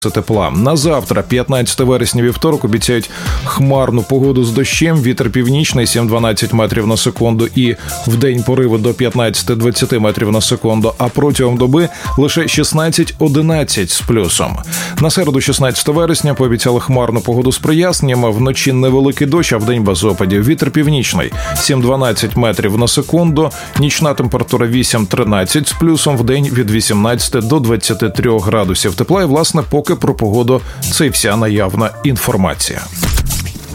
тепла. На завтра, 15 вересня, вівторок, обіцяють хмарну погоду з дощем, вітер північний 7-12 метрів на секунду і вдень пориви до 15-20 метрів на секунду, а протягом доби лише 16-11 з плюсом. На середу, 16 вересня, пообіцяли хмарну погоду з проясненнями, вночі невеликий дощ, а вдень без опадів. Вітер північний 7-12 метрів на секунду, нічна температура 8-13 з плюсом, вдень від 18 до 23 градусів тепла. І, власне, поки про погоду – це і вся наявна інформація.